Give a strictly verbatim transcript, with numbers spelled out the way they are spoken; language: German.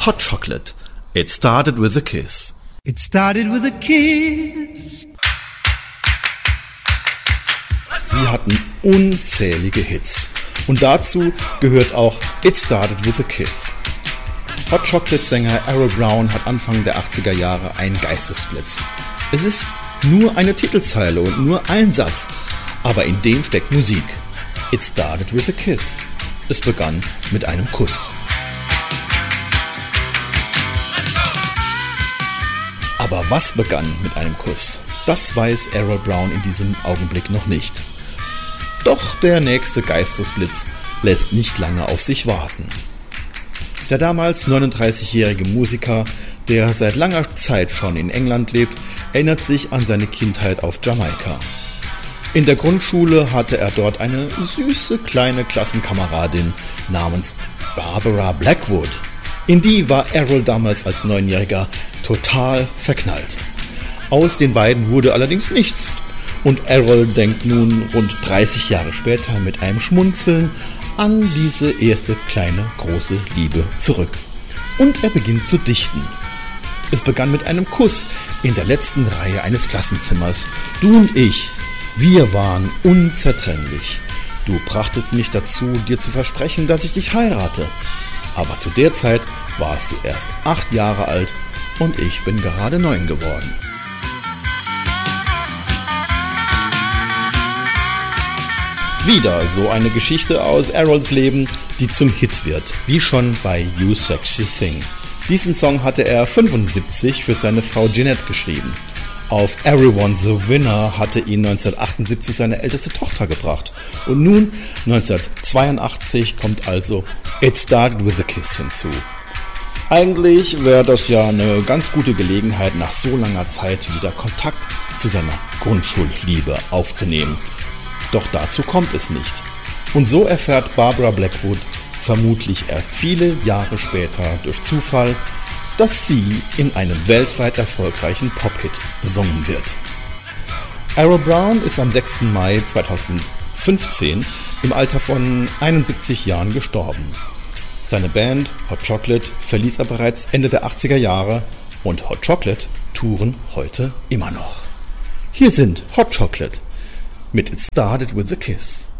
Hot Chocolate. It started with a kiss. It started with a kiss. Sie hatten unzählige Hits. Und dazu gehört auch It Started with a Kiss. Hot Chocolate-Sänger Errol Brown hat Anfang der achtziger Jahre einen Geistesblitz. Es ist nur eine Titelzeile und nur ein Satz, aber in dem steckt Musik. It started with a kiss. Es begann mit einem Kuss. Aber was begann mit einem Kuss? Das weiß Errol Brown in diesem Augenblick noch nicht. Doch der nächste Geistesblitz lässt nicht lange auf sich warten. Der damals neununddreißigjährige Musiker, der seit langer Zeit schon in England lebt, erinnert sich an seine Kindheit auf Jamaika. In der Grundschule hatte er dort eine süße kleine Klassenkameradin namens Barbara Blackwood. In die war Errol damals als Neunjähriger total verknallt. Aus den beiden wurde allerdings nichts. Und Errol denkt nun rund dreißig Jahre später mit einem Schmunzeln an diese erste kleine große Liebe zurück. Und er beginnt zu dichten. Es begann mit einem Kuss in der letzten Reihe eines Klassenzimmers. Du und ich, wir waren unzertrennlich. Du brachtest mich dazu, dir zu versprechen, dass ich dich heirate. Aber zu der Zeit warst du erst acht Jahre alt und ich bin gerade neun geworden. Wieder so eine Geschichte aus Errols Leben, die zum Hit wird, wie schon bei You Sexy Thing. Diesen Song hatte er fünfundsiebzig für seine Frau Jeanette geschrieben. Auf Everyone's a Winner hatte ihn neunzehnhundertachtundsiebzig seine älteste Tochter gebracht. Und nun, neunzehnhundertzweiundachtzig, kommt also It Started with a Kiss hinzu. Eigentlich wäre das ja eine ganz gute Gelegenheit, nach so langer Zeit wieder Kontakt zu seiner Grundschulliebe aufzunehmen. Doch dazu kommt es nicht. Und so erfährt Barbara Blackwood vermutlich erst viele Jahre später durch Zufall, dass sie in einem weltweit erfolgreichen Pop-Hit besungen wird. Errol Brown ist am sechsten Mai zweitausendfünfzehn im Alter von einundsiebzig Jahren gestorben. Seine Band Hot Chocolate verließ er bereits Ende der achtziger Jahre und Hot Chocolate touren heute immer noch. Hier sind Hot Chocolate mit It Started with a Kiss.